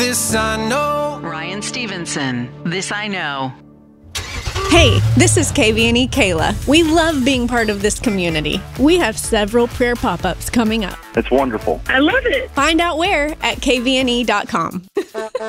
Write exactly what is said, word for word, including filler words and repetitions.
this I know. Ryan Stevenson, This I Know. Hey, this is K V N E Kayla. We love being part of this community. We have several prayer pop-ups coming up. It's wonderful. I love it. Find out where at K V N E dot com.